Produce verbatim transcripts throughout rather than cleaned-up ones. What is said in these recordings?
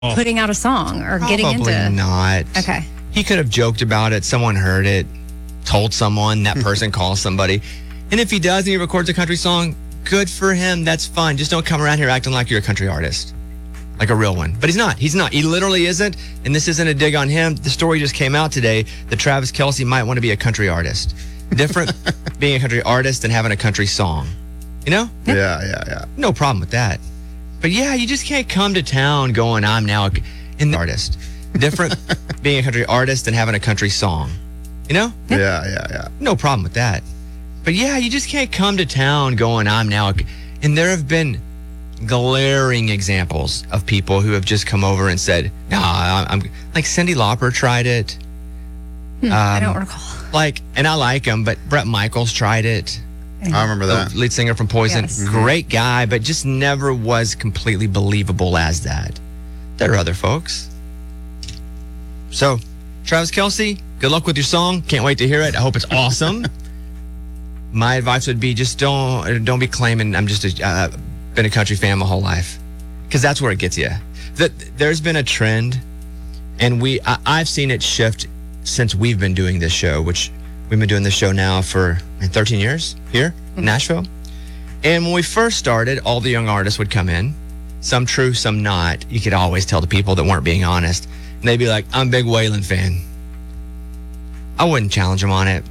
putting out a song or getting Probably into? not. Okay. He could have joked about it. Someone heard it, told someone, that person calls somebody. And if he does and he records a country song, good for him. That's fine. Just don't come around here acting like you're a country artist, like a real one. But he's not. He's not. He literally isn't. And this isn't a dig on him. The story just came out today that Travis Kelce might want to be a country artist. Different being a country artist than having a country song. You know? Yeah, yeah, yeah. No problem with that. But yeah, you just can't come to town going, I'm now an artist. Different being a country artist than having a country song. You know? Yeah, yeah, yeah. No problem with that. But yeah, you just can't come to town going, I'm now. A, and there have been glaring examples of people who have just come over and said, no, nah, I'm like Cyndi Lauper tried it. Hmm, um, I don't recall. Like, and I like him, but Bret Michaels tried it. I remember that. The lead singer from Poison. Yes. Great guy, but just never was completely believable as that. There are other folks. So, Travis Kelce, good luck with your song. Can't wait to hear it. I hope it's awesome. My advice would be just don't don't be claiming I'm just a uh, been a country fan my whole life, because that's where it gets you. That there's been a trend, and we I, I've seen it shift since we've been doing this show, which we've been doing this show now for thirteen years here in Nashville. And when we first started, all the young artists would come in, some true, some not. You could always tell the people that weren't being honest. And they'd be like, I'm a big Waylon fan. I wouldn't challenge them on it.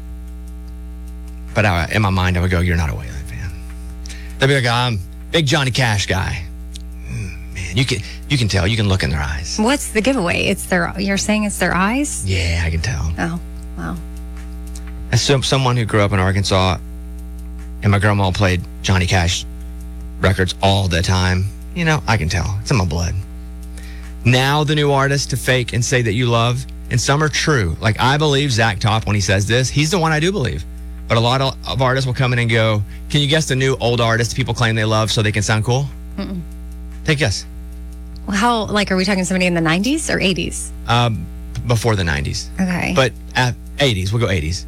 But I, in my mind, I would go, you're not a Waylon fan. They'd be like, I'm a big Johnny Cash guy. Mm, man, you can, you can tell. You can look in their eyes. What's the giveaway? It's their, you're saying it's their eyes? Yeah, I can tell. Oh, wow. As some, someone who grew up in Arkansas, and my grandma played Johnny Cash records all the time, you know, I can tell. It's in my blood. Now the new artists to fake and say that you love, and some are true. Like, I believe Zach Top when he says this. He's the one I do believe. But a lot of, of artists will come in and go, can you guess the new old artist people claim they love so they can sound cool? Mm-mm. Take a guess. Well, how, like, are we talking somebody in the nineties or eighties? Um, before the nineties. Okay. But at eighties. We'll go eighties.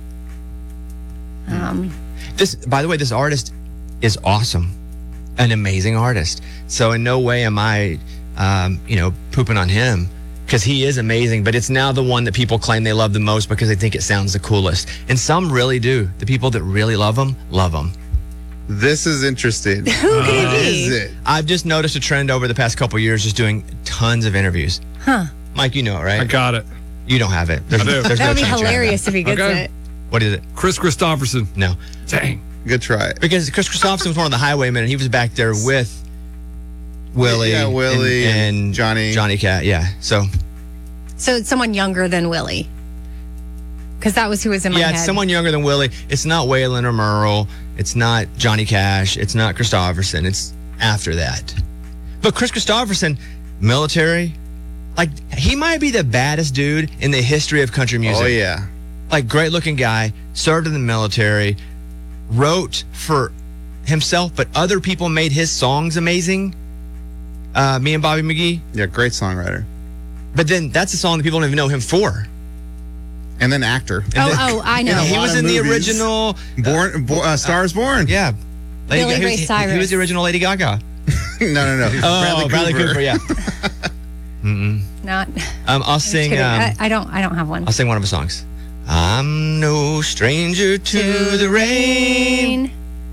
Um, This, by the way, this artist is awesome, an amazing artist. So in no way am I, um, you know, pooping on him, because he is amazing. But it's now the one that people claim they love the most because they think it sounds the coolest, and some really do. The people that really love him love him. This is interesting. Who could it What be? is it? I've just noticed a trend over the past couple of years, just doing tons of interviews. Huh. Mike, you know it, right? I got it. You don't have it. There's, I do. there's That no would be chance you have hilarious if he gets Okay. it. that. What is it? Chris Christopherson. No. Dang. Good try. Because Chris Christopherson was one of the Highwaymen, and he was back there with Willie, Yeah, Willie and, and Johnny. Johnny Cat. Yeah. So So it's someone younger than Willie. Because that was who was in my yeah, head. it's someone younger than Willie. It's not Waylon or Merle. It's not Johnny Cash. It's not Christopherson. It's after that. But Chris Christopherson, military, like, he might be the baddest dude in the history of country music. Oh, yeah. Like, great looking guy, served in the military, wrote for himself, but other people made his songs amazing. Uh, me and Bobby McGee. Yeah, great songwriter. But then that's a song that people don't even know him for. And then actor. Oh, oh, I know. He lot was of in the movies. original. Born, bo- uh, Stars Born. Yeah. Lady Billy Ga- he, Ray was, he- Cyrus. he was the original Lady Gaga. no, no, no. Oh, Bradley, Cooper. yeah. Mm-mm. Not. Um, I'll sing. Kidding. Um, I, I don't. I don't have one. I'll sing one of his songs. I'm no stranger to, the rain.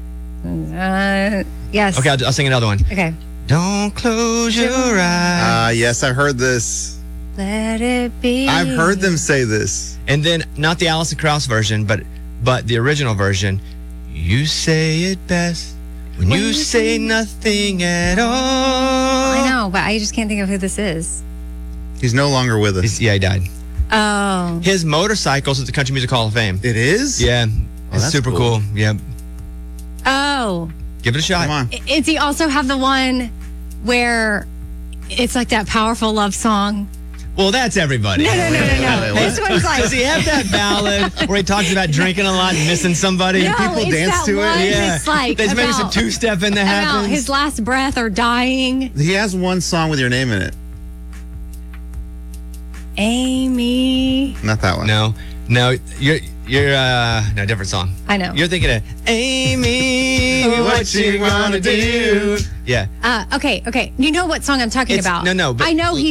Uh, yes. Okay, I'll, I'll sing another one. Okay. Don't close your eyes. Ah, yes, I've heard this. Let it be. I've heard them say this. And then not the Alison Krauss version, but but the original version. You say it best when, When you, you say say- nothing at all. I know, but I just can't think of who this is. He's no longer with us. He's- yeah, he died. Oh. His motorcycle's at the Country Music Hall of Fame. It is? Yeah, it's that's super cool. cool. Yeah, Oh. give it a shot. Come on. I- Does he also have the one where it's like that powerful love song? Well, that's everybody. No, no, no, no, no. This one's like. Does he have that ballad where he talks about drinking a lot and missing somebody? No, people it's dance that to it? one Yeah, that's like there's maybe some about- two-step in that about happens. his last breath or dying. He has one song with your name in it. Amy. Not that one. No, no, you're You're, uh, no, different song. I know. You're thinking of Amy, what you wanna do? Yeah. Uh, okay, okay. You know what song I'm talking It's- about? no, no, but- I know he